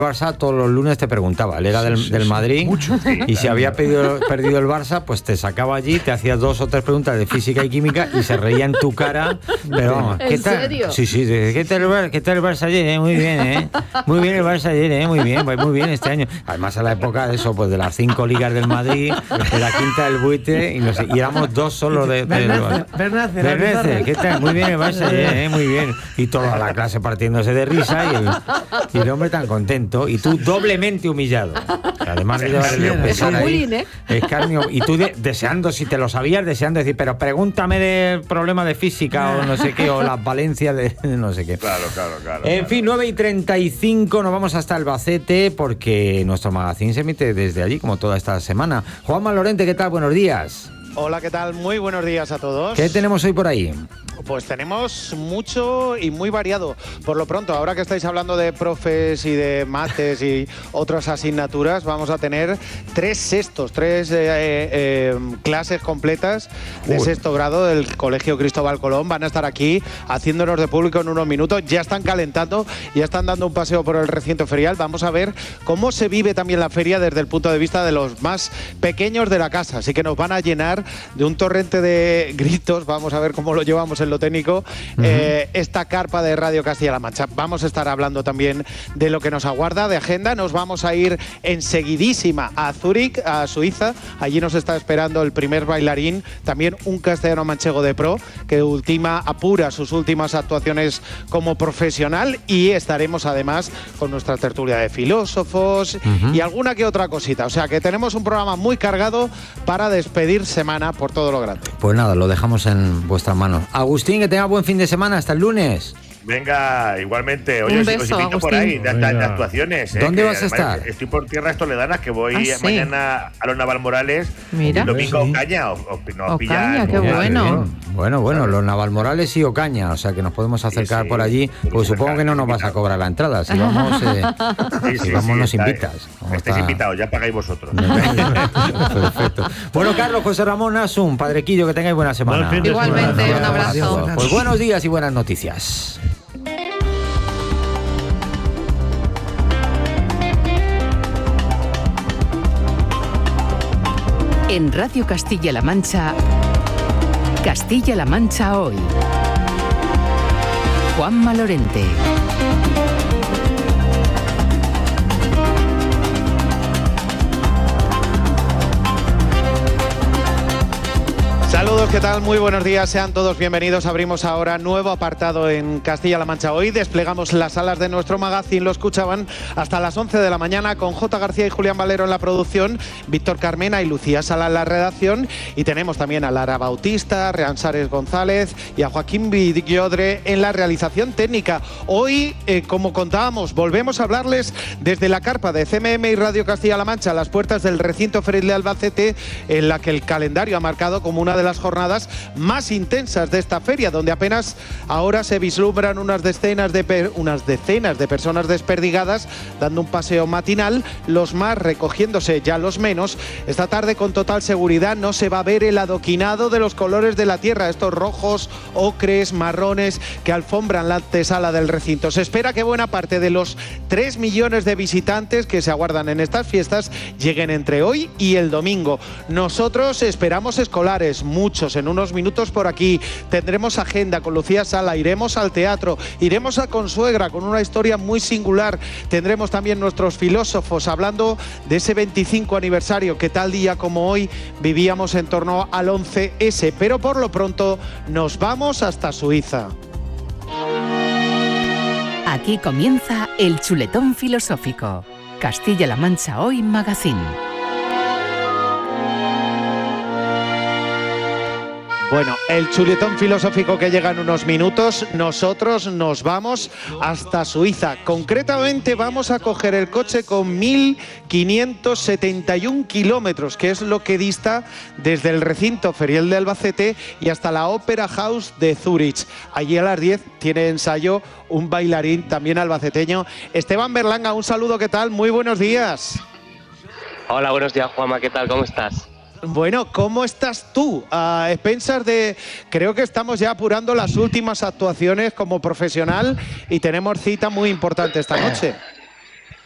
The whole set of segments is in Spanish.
Barça todos los lunes te preguntaba, él era del Madrid, mucho, y si había perdido el Barça, pues te sacaba allí, te hacía 2 o 3 preguntas de física y química y se reía en tu cara, pero vamos, ¿qué tal? ¿En serio? Sí, ¿qué tal el Barça ayer? Muy bien, muy bien el Barça ayer, muy bien este año. Además a la época de eso, pues de las 5 ligas del Madrid, de la quinta del Buitre, y no sé, y éramos 2 solo de Bernácer, ¿qué tal? Muy bien el Barça ayer, muy bien. Y toda la clase partiéndose de risa y el hombre tan contento. Y tú doblemente humillado. Además de llevarle un pesar ahí, escarnio, y tú deseando, si te lo sabías, deseando decir, pero pregúntame del problema de física o no sé qué, o las valencias de no sé qué. Claro. En fin, 9:35, nos vamos hasta Albacete porque nuestro magazín se emite desde allí, como toda esta semana. Juanma Lorente, ¿qué tal? Buenos días. Hola, ¿qué tal? Muy buenos días a todos. ¿Qué tenemos hoy por ahí? Pues tenemos mucho y muy variado. Por lo pronto, ahora que estáis hablando de profes y de mates y otras asignaturas, vamos a tener 3 clases completas de sexto grado del Colegio Cristóbal Colón. Van a estar aquí haciéndonos de público en unos minutos. Ya están calentando, ya están dando un paseo por el recinto ferial. Vamos a ver cómo se vive también la feria desde el punto de vista de los más pequeños de la casa. Así que nos van a llenar de un torrente de gritos. Vamos a ver cómo lo llevamos en lo técnico, esta carpa de Radio Castilla-La Mancha. Vamos a estar hablando también de lo que nos aguarda de agenda. Nos vamos a ir enseguidísima a Zúrich, a Suiza. Allí nos está esperando el primer bailarín, también un castellano manchego de pro, que apura sus últimas actuaciones como profesional, y estaremos además con nuestra tertulia de filósofos y alguna que otra cosita. O sea que tenemos un programa muy cargado para despedir semana por todo lo grande. Pues nada, lo dejamos en vuestras manos. Agustín, que tenga buen fin de semana, hasta el lunes. Venga, igualmente. Oye, os invito por ahí de actuaciones. ¿Dónde vas a estar? Estoy por tierras toledanas, que voy mañana a los Navalmorales. Mira. Y domingo a Ocaña. Ocaña, qué bueno. Bueno, los Navalmorales y Ocaña, o sea que nos podemos acercar por allí. Pues supongo que no nos vas a cobrar la entrada. Si vamos, nos invitas. Estáis invitados, ya pagáis vosotros. Perfecto. Bueno, Carlos, José Ramón Asun, Padrequillo, que tengáis buena semana. Igualmente, un abrazo. Pues buenos días y buenas noticias. En Radio Castilla-La Mancha, Castilla-La Mancha Hoy. Juanma Lorente. Saludos, ¿qué tal? Muy buenos días, sean todos bienvenidos. Abrimos ahora nuevo apartado en Castilla-La Mancha Hoy. Desplegamos las salas de nuestro magazine, lo escuchaban hasta las 11 de la mañana con J. García y Julián Valero en la producción, Víctor Carmena y Lucía Sala en la redacción, y tenemos también a Lara Bautista, a Reansares González y a Joaquín Villodre en la realización técnica. Hoy, como contábamos, volvemos a hablarles desde la carpa de CMM y Radio Castilla-La Mancha, a las puertas del recinto ferial de Albacete, en la que el calendario ha marcado como una de las jornadas más intensas de esta feria, donde apenas ahora se vislumbran unas decenas de personas desperdigadas dando un paseo matinal, los más recogiéndose ya los menos. Esta tarde, con total seguridad, no se va a ver el adoquinado de los colores de la tierra, estos rojos, ocres, marrones que alfombran la antesala del recinto. Se espera que buena parte de los 3 millones de visitantes que se aguardan en estas fiestas lleguen entre hoy y el domingo. Nosotros esperamos escolares, muchos, en unos minutos por aquí. Tendremos agenda con Lucía Sala, iremos al teatro, iremos a Consuegra con una historia muy singular. Tendremos también nuestros filósofos hablando de ese 25 aniversario que tal día como hoy vivíamos en torno al 11S. Pero por lo pronto nos vamos hasta Suiza. Aquí comienza el chuletón filosófico. Castilla-La Mancha Hoy Magazine. Bueno, el chuletón filosófico que llega en unos minutos. Nosotros nos vamos hasta Suiza. Concretamente vamos a coger el coche con 1.571 kilómetros, que es lo que dista desde el recinto ferial de Albacete y hasta la Opera House de Zúrich. Allí a las 10 tiene ensayo un bailarín también albaceteño. Esteban Berlanga, un saludo, ¿qué tal? Muy buenos días. Hola, buenos días, Juanma, ¿qué tal? ¿Cómo estás? Bueno, ¿cómo estás tú? A expensas de... Creo que estamos ya apurando las últimas actuaciones como profesional y tenemos cita muy importante esta noche.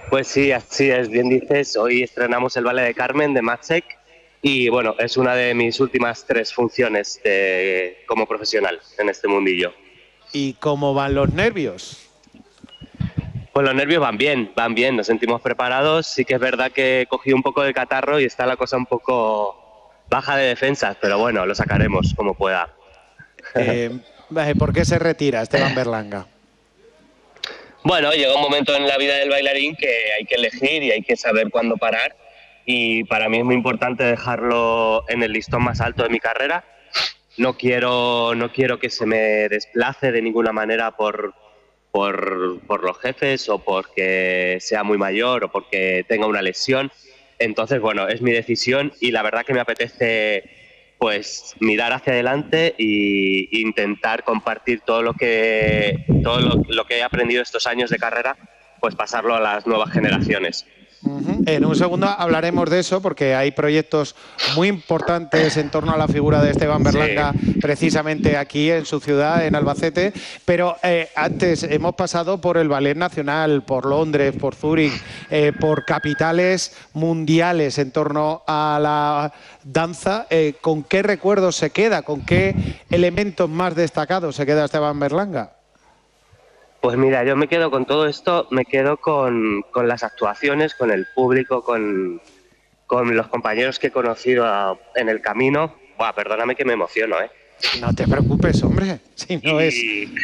Pues sí, así es, bien dices. Hoy estrenamos el ballet de Carmen de Matzek y bueno, es una de mis últimas 3 funciones como profesional en este mundillo. ¿Y cómo van los nervios? Pues los nervios van bien, nos sentimos preparados. Sí que es verdad que he cogido un poco de catarro y está la cosa un poco baja de defensas, pero bueno, lo sacaremos como pueda. ¿Por qué se retira Esteban Berlanga? Bueno, llega un momento en la vida del bailarín que hay que elegir y hay que saber cuándo parar. Y para mí es muy importante dejarlo en el listón más alto de mi carrera. No quiero que se me desplace de ninguna manera por los jefes o porque sea muy mayor o porque tenga una lesión. Entonces, bueno, es mi decisión y la verdad que me apetece pues mirar hacia adelante e intentar compartir todo lo que he aprendido estos años de carrera, pues pasarlo a las nuevas generaciones. En un segundo hablaremos de eso porque hay proyectos muy importantes en torno a la figura de Esteban Berlanga, precisamente aquí en su ciudad, en Albacete. Pero antes hemos pasado por el Ballet Nacional, por Londres, por Zúrich, por capitales mundiales en torno a la danza. ¿Con qué recuerdos se queda? ¿Con qué elementos más destacados se queda Esteban Berlanga? Pues mira, yo me quedo con todo esto, me quedo con las actuaciones, con el público, con los compañeros que he conocido en el camino. Buah, perdóname que me emociono, ¿eh? No te preocupes, hombre, si no es...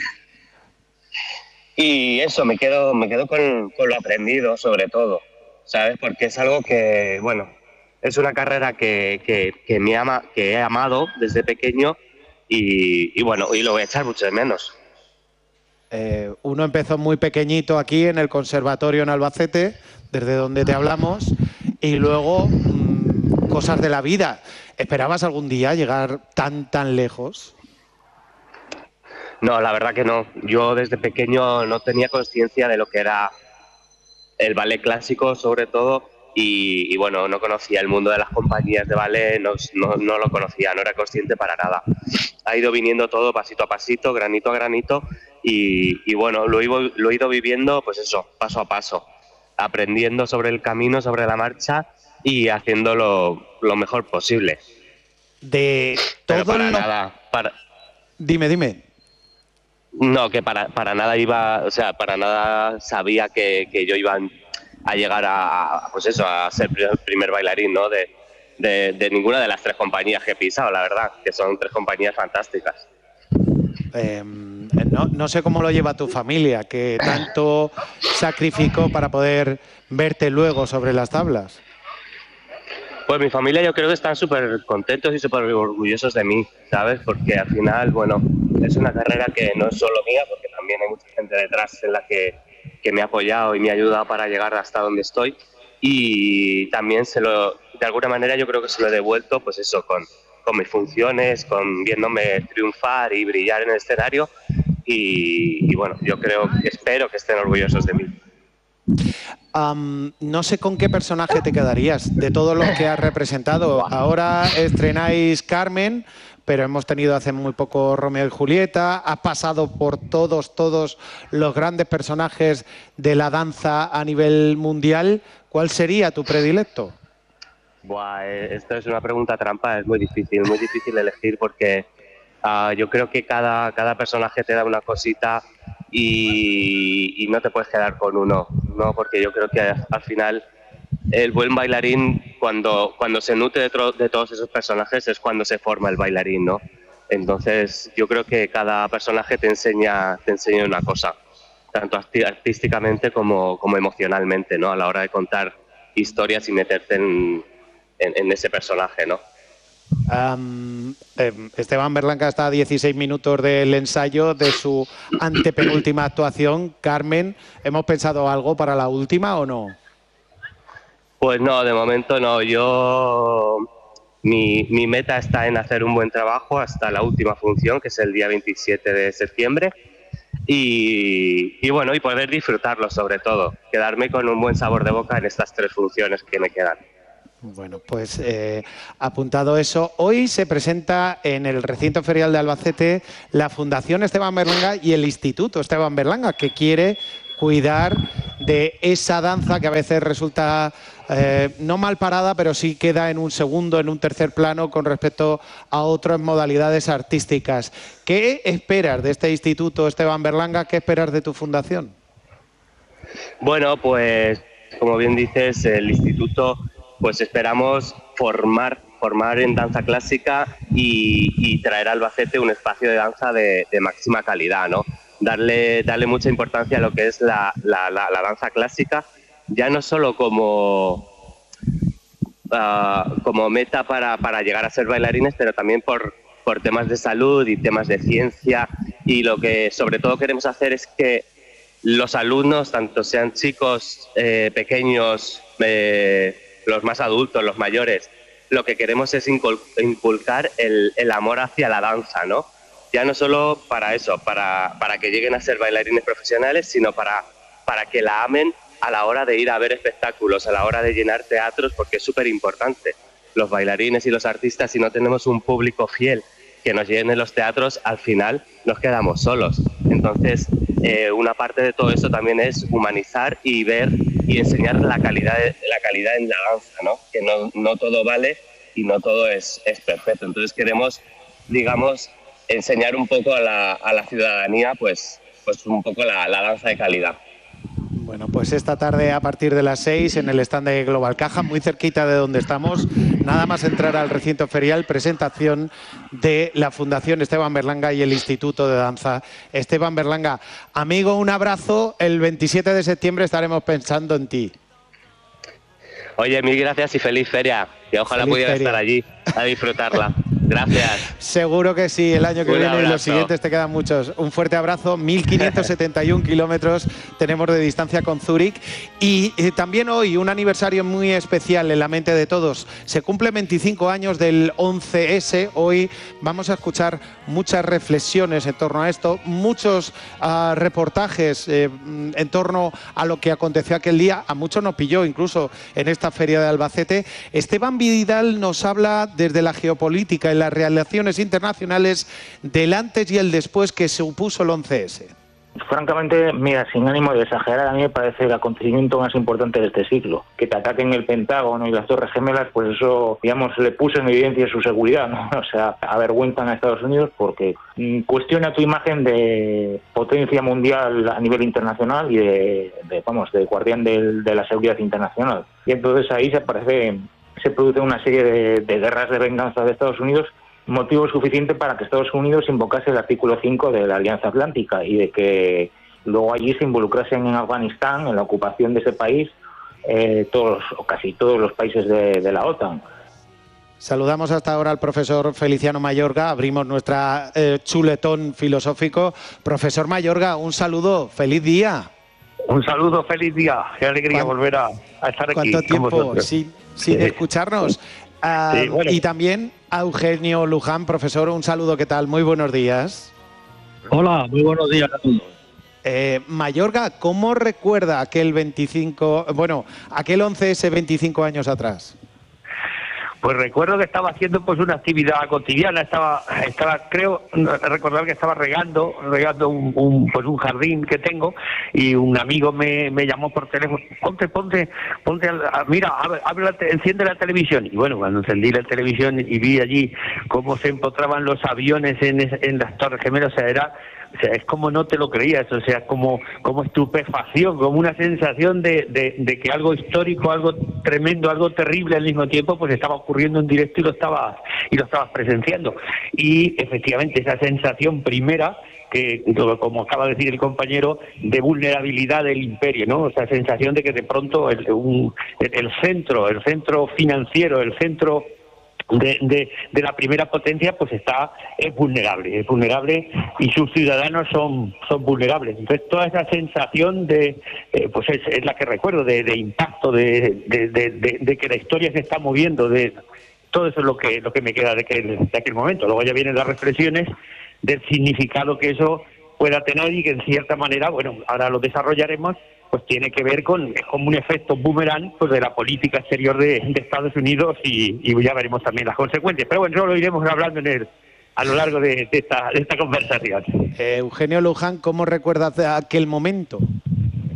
Y eso, me quedo con lo aprendido, sobre todo, ¿sabes? Porque es algo que, bueno, es una carrera que he amado desde pequeño y bueno, y lo voy a echar mucho de menos. Uno empezó muy pequeñito aquí en el Conservatorio en Albacete, desde donde te hablamos, y luego cosas de la vida. ¿Esperabas algún día llegar tan lejos? No, la verdad que no. Yo desde pequeño no tenía conciencia de lo que era el ballet clásico, sobre todo, y bueno, no conocía el mundo de las compañías de ballet, no lo conocía, no era consciente para nada. Ha ido viniendo todo pasito a pasito, granito a granito, y bueno, lo he ido viviendo, pues eso, paso a paso, aprendiendo sobre el camino, sobre la marcha y haciéndolo lo mejor posible. De todo. Pero para nada. Dime. No, que para nada sabía que yo iba a llegar a ser primer bailarín, ¿no? De ninguna de las 3 compañías que he pisado, la verdad, que son 3 compañías fantásticas. No sé cómo lo lleva tu familia, que tanto sacrificó para poder verte luego sobre las tablas. Pues mi familia yo creo que están súper contentos y súper orgullosos de mí, ¿sabes? Porque al final, bueno, es una carrera que no es solo mía, porque también hay mucha gente detrás en la que me ha apoyado y me ha ayudado para llegar hasta donde estoy. Y también de alguna manera yo creo que se lo he devuelto, pues eso, con mis funciones, con viéndome triunfar y brillar en el escenario. Y bueno, espero que estén orgullosos de mí. No sé con qué personaje te quedarías de todos los que has representado. Ahora estrenáis Carmen, pero hemos tenido hace muy poco Romeo y Julieta. Has pasado por todos los grandes personajes de la danza a nivel mundial. ¿Cuál sería tu predilecto? Esto es una pregunta trampa, es muy difícil elegir porque yo creo que cada personaje te da una cosita y no te puedes quedar con uno, ¿no? Porque yo creo que al final el buen bailarín, cuando se nutre de todos esos personajes, es cuando se forma el bailarín, ¿no? Entonces yo creo que cada personaje te enseña una cosa, tanto artísticamente como emocionalmente, ¿no? A la hora de contar historias y meterte en ese personaje, ¿no? Esteban Berlanga está a 16 minutos del ensayo de su antepenúltima actuación. Carmen, ¿hemos pensado algo para la última o no? Pues no, de momento no. Mi meta está en hacer un buen trabajo hasta la última función, que es el día 27 de septiembre. Y bueno, y poder disfrutarlo sobre todo. Quedarme con un buen sabor de boca en estas 3 funciones que me quedan. Bueno, pues apuntado eso, hoy se presenta en el recinto ferial de Albacete la Fundación Esteban Berlanga y el Instituto Esteban Berlanga, que quiere cuidar de esa danza que a veces resulta no mal parada, pero sí queda en un segundo, en un tercer plano con respecto a otras modalidades artísticas. ¿Qué esperas de este instituto, Esteban Berlanga? ¿Qué esperas de tu fundación? Bueno, pues como bien dices, el instituto, pues esperamos formar en danza clásica y traer a Albacete un espacio de danza de máxima calidad, ¿no? Darle mucha importancia a lo que es la danza clásica, ya no solo como meta para llegar a ser bailarines, pero también por temas de salud y temas de ciencia, y lo que sobre todo queremos hacer es que los alumnos, tanto sean chicos, pequeños, los más adultos, los mayores, lo que queremos es inculcar el amor hacia la danza, ¿no? Ya no solo para eso, para que lleguen a ser bailarines profesionales, sino para que la amen a la hora de ir a ver espectáculos, a la hora de llenar teatros, porque es súper importante. Los bailarines y los artistas, si no tenemos un público fiel que nos llene los teatros, al final nos quedamos solos. Entonces, una parte de todo eso también es humanizar y ver y enseñar la calidad en la danza, ¿no? Que no todo vale y no todo es perfecto. Entonces queremos, digamos, enseñar un poco a la ciudadanía, pues un poco la danza de calidad. Bueno, pues esta tarde a partir de las 6 en el stand de Global Caja, muy cerquita de donde estamos, nada más entrar al recinto ferial, presentación de la Fundación Esteban Berlanga y el Instituto de Danza Esteban Berlanga. Amigo, un abrazo, el 27 de septiembre estaremos pensando en ti. Oye, mil gracias y feliz feria, que ojalá pudiera estar allí a disfrutarla. Gracias. Seguro que sí, el año que viene y los siguientes te quedan muchos. Un fuerte abrazo, 1.571 kilómetros tenemos de distancia con Zúrich. Y también hoy un aniversario muy especial en la mente de todos. Se cumple 25 años del 11S. Hoy vamos a escuchar muchas reflexiones en torno a esto, muchos reportajes en torno a lo que aconteció aquel día. A muchos nos pilló incluso en esta feria de Albacete. Esteban Vidal nos habla desde la geopolítica y las relaciones internacionales del antes y el después que supuso el 11S. Francamente, mira, sin ánimo de exagerar, a mí me parece el acontecimiento más importante de este siglo. Que te ataquen el Pentágono y las Torres Gemelas, pues eso, digamos, le puso en evidencia su seguridad, ¿no? O sea, avergüenzan a Estados Unidos porque cuestiona tu imagen de potencia mundial a nivel internacional y de guardián de la seguridad internacional. Y entonces ahí se produce una serie de guerras de venganza de Estados Unidos, motivo suficiente para que Estados Unidos invocase el artículo 5 de la Alianza Atlántica y de que luego allí se involucrasen en Afganistán, en la ocupación de ese país, casi todos los países de la OTAN. Saludamos hasta ahora al profesor Feliciano Mayorga, abrimos nuestra chuletón filosófico. Profesor Mayorga, un saludo, feliz día. Un saludo, feliz día, qué alegría volver a estar aquí. ¿Cuánto tiempo sin escucharnos? Sí, bueno. Y también a Eugenio Luján, profesor, un saludo, ¿qué tal? Muy buenos días. Hola, muy buenos días a todos. Mayorga, ¿cómo recuerda aquel 11S 25 años atrás? Pues recuerdo que estaba haciendo pues una actividad cotidiana, estaba creo recordar que estaba regando un jardín que tengo, y un amigo me llamó por teléfono, ponte mira, enciende la televisión. Y bueno, cuando encendí la televisión y vi allí cómo se empotraban los aviones en las Torres Gemelas, o sea, es como no te lo creías, o sea, como estupefacción, como una sensación de que algo histórico, algo tremendo, algo terrible al mismo tiempo, pues estaba ocurriendo en directo y lo estabas presenciando. Y efectivamente esa sensación primera, que como acaba de decir el compañero, de vulnerabilidad del imperio, ¿no? O sea, sensación de que de pronto el centro financiero, el centro de la primera potencia, pues es vulnerable y sus ciudadanos son vulnerables. Entonces toda esa sensación pues es la que recuerdo, de impacto, de que la historia se está moviendo, de todo eso es lo que me queda de aquel momento. Luego ya vienen las reflexiones del significado que eso pueda tener y que en cierta manera, bueno, ahora lo desarrollaremos, pues tiene que ver con como un efecto boomerang, pues, de la política exterior de Estados Unidos, y ya veremos también las consecuencias. Pero bueno, eso lo iremos hablando a lo largo de esta conversación. Eugenio Luján, ¿cómo recuerdas aquel momento?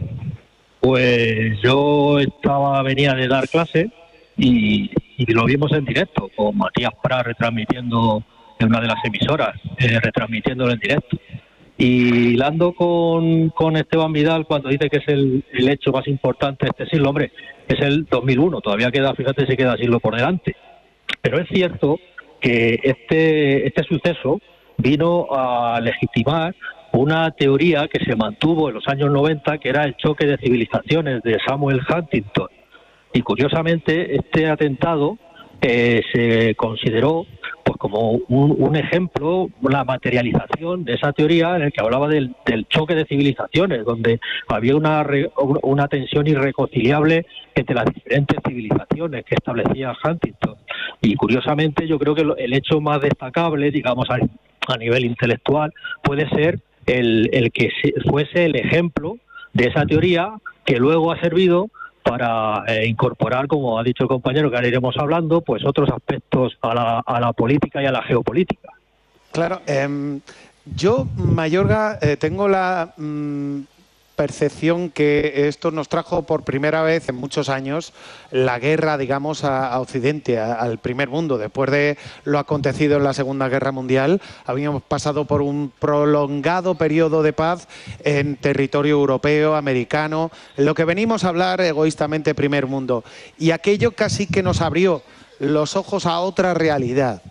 Pues yo venía de dar clase y lo vimos en directo, con Matías Prat retransmitiendo en una de las emisoras, retransmitiéndolo en directo. Y hilando con Esteban Vidal cuando dice que es el hecho más importante de este siglo, hombre, es el 2001, todavía queda, fíjate si queda siglo por delante. Pero es cierto que este suceso vino a legitimar una teoría que se mantuvo en los años 90, que era el choque de civilizaciones de Samuel Huntington. Y curiosamente este atentado se consideró pues como un ejemplo, la materialización de esa teoría en el que hablaba del choque de civilizaciones, donde había una tensión irreconciliable entre las diferentes civilizaciones que establecía Huntington. Y curiosamente yo creo que el hecho más destacable, digamos a nivel intelectual, puede ser el que fuese el ejemplo de esa teoría que luego ha servido para incorporar, como ha dicho el compañero, que ahora iremos hablando, pues otros aspectos a la política y a la geopolítica. Claro, yo, Mayorga, tengo la percepción que esto nos trajo por primera vez en muchos años la guerra, digamos, a Occidente, al primer mundo. Después de lo acontecido en la Segunda Guerra Mundial, habíamos pasado por un prolongado periodo de paz en territorio europeo, americano, en lo que venimos a hablar egoístamente primer mundo. Y aquello casi que nos abrió los ojos a otra realidad.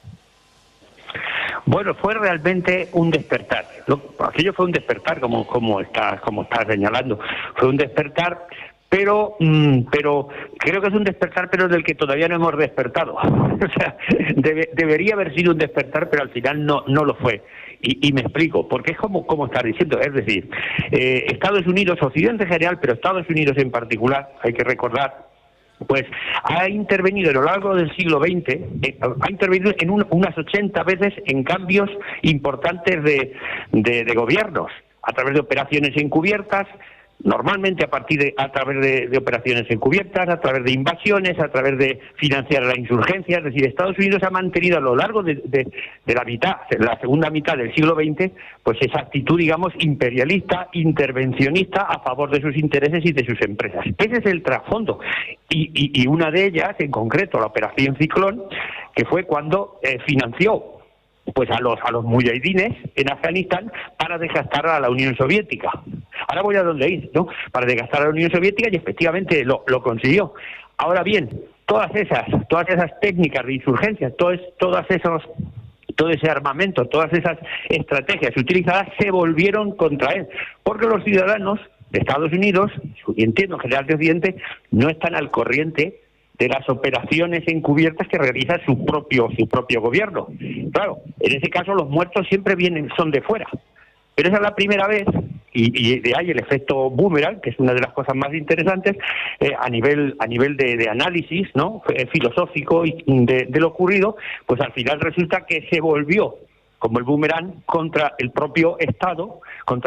Bueno, fue realmente un despertar. Aquello fue un despertar, como estás señalando. Fue un despertar, pero creo que es un despertar, pero del que todavía no hemos despertado. O sea, debería haber sido un despertar, pero al final no lo fue. Y me explico, porque es como estás diciendo, es decir, Estados Unidos, Occidente en general, pero Estados Unidos en particular, hay que recordar, pues ha intervenido a lo largo del siglo XX, ha intervenido en unas 80 veces en cambios importantes de gobiernos, a través de operaciones encubiertas, normalmente a través de operaciones encubiertas, a través de invasiones, a través de financiar la insurgencia. Es decir, Estados Unidos ha mantenido a lo largo de la segunda mitad del siglo XX, pues esa actitud, digamos, imperialista, intervencionista a favor de sus intereses y de sus empresas. Ese es el trasfondo. Y una de ellas, en concreto, la Operación Ciclón, que fue cuando financió pues a los mujahidines en Afganistán para desgastar a la Unión Soviética. Ahora voy a donde ir, ¿no? Para desgastar a la Unión Soviética, y efectivamente lo consiguió. Ahora bien, todas esas técnicas de insurgencia, todo ese armamento, todas esas estrategias utilizadas se volvieron contra él, porque los ciudadanos de Estados Unidos, y entiendo en general de Occidente, no están al corriente de las operaciones encubiertas que realiza su propio gobierno. Claro, en ese caso los muertos siempre son de fuera. Pero esa es la primera vez, y de ahí el efecto boomerang, que es una de las cosas más interesantes, a nivel de análisis, ¿no?, filosófico y de lo ocurrido, pues al final resulta que se volvió como el boomerang contra el propio Estado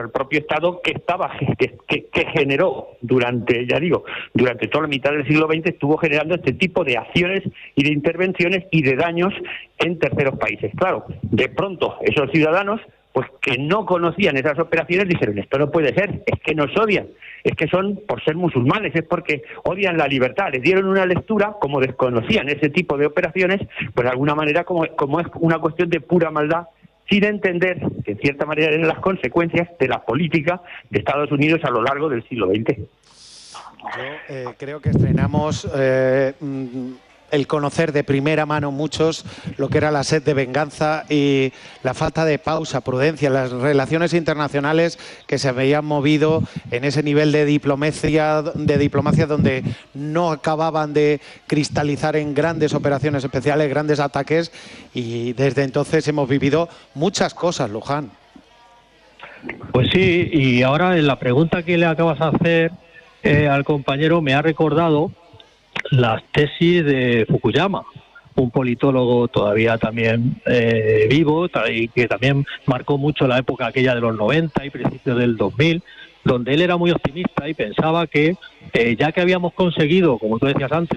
que generó durante toda la mitad del siglo XX, estuvo generando este tipo de acciones y de intervenciones y de daños en terceros países. Claro, de pronto esos ciudadanos, pues que no conocían esas operaciones, dijeron: esto no puede ser, es que nos odian, es que son por ser musulmanes, es porque odian la libertad. Les dieron una lectura, como desconocían ese tipo de operaciones, pues de alguna manera como es una cuestión de pura maldad, sin entender que en cierta manera eran las consecuencias de la política de Estados Unidos a lo largo del siglo XX. Yo creo que estrenamos el conocer de primera mano muchos lo que era la sed de venganza y la falta de pausa, prudencia, las relaciones internacionales que se habían movido en ese nivel de diplomacia donde no acababan de cristalizar en grandes operaciones especiales, grandes ataques, y desde entonces hemos vivido muchas cosas, Luján. Pues sí, y ahora en la pregunta que le acabas de hacer al compañero me ha recordado las tesis de Fukuyama, un politólogo todavía también vivo, y que también marcó mucho la época aquella de los 90 y principios del 2000, donde él era muy optimista y pensaba que ya que habíamos conseguido, como tú decías antes,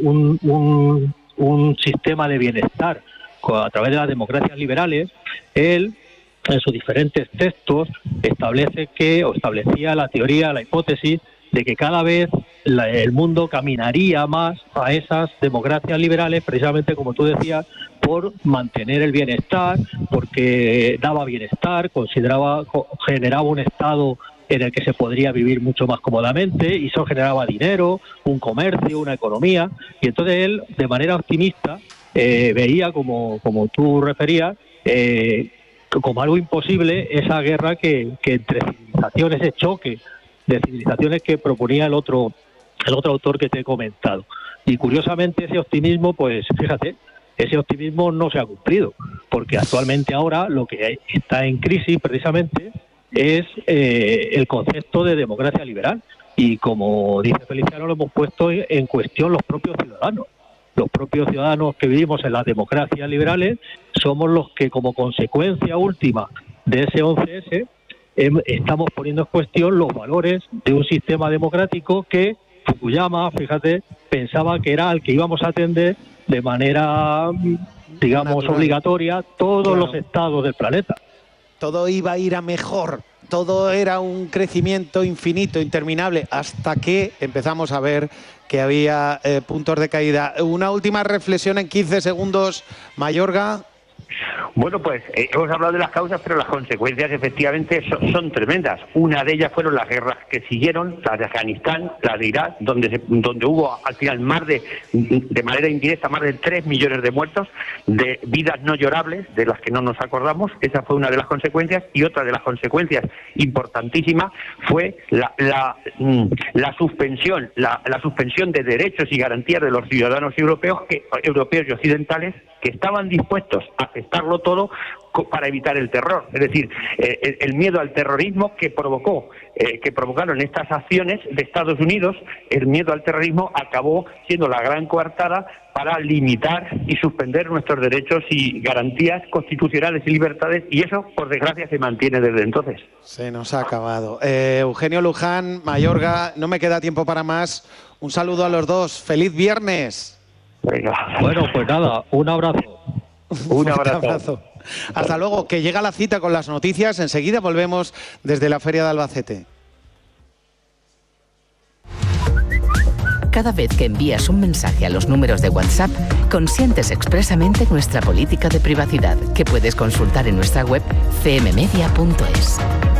un sistema de bienestar a través de las democracias liberales, él en sus diferentes textos establecía la teoría, la hipótesis de que cada vez el mundo caminaría más a esas democracias liberales, precisamente como tú decías, por mantener el bienestar, porque daba bienestar, generaba un estado en el que se podría vivir mucho más cómodamente, y eso generaba dinero, un comercio, una economía, y entonces él, de manera optimista, veía, como tú referías, como algo imposible esa guerra que entre civilizaciones, ese choque de civilizaciones que proponía el otro autor que te he comentado. Y curiosamente ese optimismo, pues fíjate, ese optimismo no se ha cumplido, porque actualmente ahora lo que está en crisis precisamente es el concepto de democracia liberal, y como dice Feliciano, lo hemos puesto en cuestión los propios ciudadanos. Los propios ciudadanos que vivimos en las democracias liberales somos los que, como consecuencia última de ese 11S, estamos poniendo en cuestión los valores de un sistema democrático que Fukuyama, fíjate, pensaba que era al que íbamos a atender de manera, digamos, obligatoria todos los estados del planeta. Todo iba a ir a mejor, todo era un crecimiento infinito, interminable, hasta que empezamos a ver que había puntos de caída. Una última reflexión en 15 segundos, Mayorga. Bueno, pues hemos hablado de las causas, pero las consecuencias efectivamente son tremendas. Una de ellas fueron las guerras que siguieron, las de Afganistán, las de Irak, donde hubo al final de manera indirecta más de 3 millones de muertos, de vidas no llorables, de las que no nos acordamos. Esa fue una de las consecuencias, y otra de las consecuencias importantísima fue la suspensión de derechos y garantías de los ciudadanos europeos y occidentales, que estaban dispuestos a aceptarlo todo para evitar el terror. Es decir, el miedo al terrorismo que provocaron estas acciones de Estados Unidos, el miedo al terrorismo acabó siendo la gran coartada para limitar y suspender nuestros derechos y garantías constitucionales y libertades, y eso, por desgracia, se mantiene desde entonces. Se nos ha acabado. Eugenio Luján, Mayorga, no me queda tiempo para más. Un saludo a los dos. ¡Feliz viernes! Venga. Bueno, pues nada, un abrazo. Un abrazo. Hasta luego, que llega la cita con las noticias. Enseguida volvemos desde la Feria de Albacete. Cada vez que envías un mensaje a los números de WhatsApp, consientes expresamente nuestra política de privacidad, que puedes consultar en nuestra web cmmedia.es.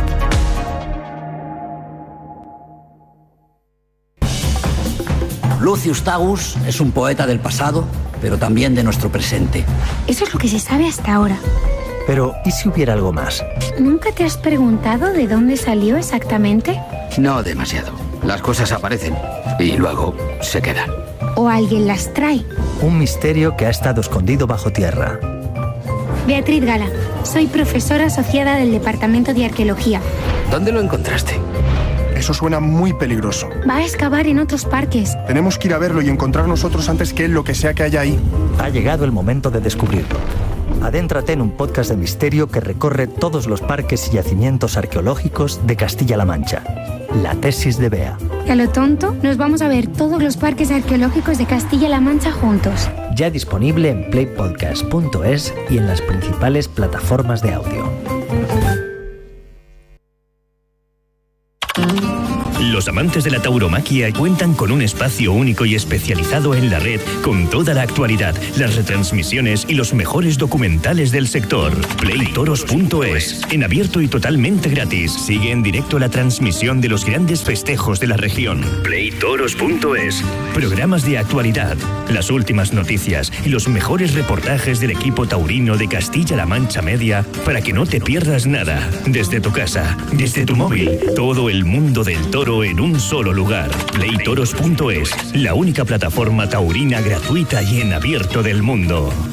Lucius Tagus es un poeta del pasado, pero también de nuestro presente. Eso es lo que se sabe hasta ahora. Pero, ¿y si hubiera algo más? ¿Nunca te has preguntado de dónde salió exactamente? No demasiado. Las cosas aparecen y luego se quedan. ¿O alguien las trae? Un misterio que ha estado escondido bajo tierra. Beatriz Gala, soy profesora asociada del Departamento de Arqueología. ¿Dónde lo encontraste? Eso suena muy peligroso. Va a excavar en otros parques. Tenemos que ir a verlo y encontrar nosotros antes que él lo que sea que haya ahí. Ha llegado el momento de descubrirlo. Adéntrate en un podcast de misterio que recorre todos los parques y yacimientos arqueológicos de Castilla-La Mancha. La tesis de Bea. Y a lo tonto, nos vamos a ver todos los parques arqueológicos de Castilla-La Mancha juntos. Ya disponible en playpodcast.es y en las principales plataformas de audio. Los amantes de la tauromaquia cuentan con un espacio único y especializado en la red, con toda la actualidad, las retransmisiones y los mejores documentales del sector. Playtoros.es, en abierto y totalmente gratis. Sigue en directo la transmisión de los grandes festejos de la región. Playtoros.es, programas de actualidad, las últimas noticias y los mejores reportajes del equipo taurino de Castilla-La Mancha Media, para que no te pierdas nada. Desde tu casa, desde tu móvil, todo el mundo del toro en un solo lugar. Playtoros.es, la única plataforma taurina gratuita y en abierto del mundo.